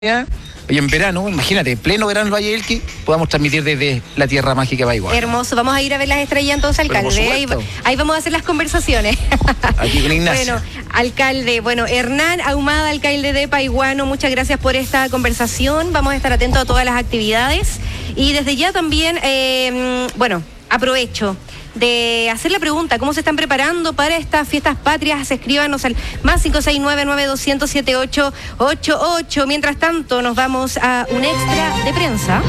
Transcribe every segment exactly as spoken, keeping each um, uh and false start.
Y en verano, imagínate, en pleno verano el Valle del Elqui, podamos transmitir desde la tierra mágica de Paihuano. Hermoso, vamos a ir a ver las estrellas entonces, alcalde. Ahí, ahí vamos a hacer las conversaciones. Aquí con Ignacio. Bueno, alcalde, bueno, Hernán Ahumada, alcalde de Paihuano, muchas gracias por esta conversación. Vamos a estar atentos a todas las actividades. Y desde ya también, eh, bueno, aprovecho de hacer la pregunta, ¿cómo se están preparando para estas fiestas patrias? Escríbanos al más cinco seis nueve, nueve dos cero, siete ocho ocho ocho. Mientras tanto, nos vamos a un extra de prensa.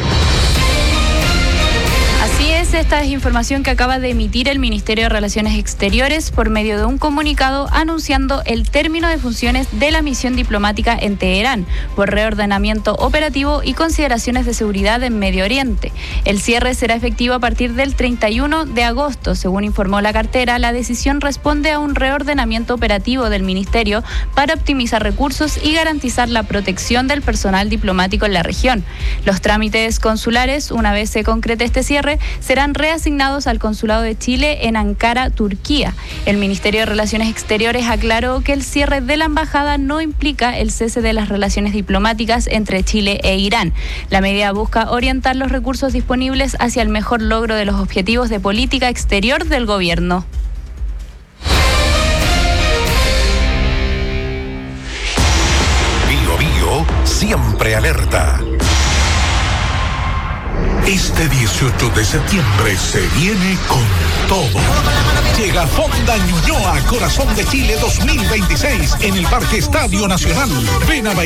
Así es, esta es información que acaba de emitir el Ministerio de Relaciones Exteriores por medio de un comunicado anunciando el término de funciones de la misión diplomática en Teherán por reordenamiento operativo y consideraciones de seguridad en Medio Oriente. El cierre será efectivo a partir del treinta y uno de agosto. Según informó la cartera, la decisión responde a un reordenamiento operativo del Ministerio para optimizar recursos y garantizar la protección del personal diplomático en la región. Los trámites consulares, una vez se concrete este cierre, serán reasignados al Consulado de Chile en Ankara, Turquía. El Ministerio de Relaciones Exteriores aclaró que el cierre de la embajada no implica el cese de las relaciones diplomáticas entre Chile e Irán. La medida busca orientar los recursos disponibles hacia el mejor logro de los objetivos de política exterior del gobierno. Bio Bio siempre alerta. Este dieciocho de septiembre se viene con todo. Llega Fonda Ñuñoa, Corazón de Chile dos mil veintiséis en el Parque Estadio Nacional. Ven a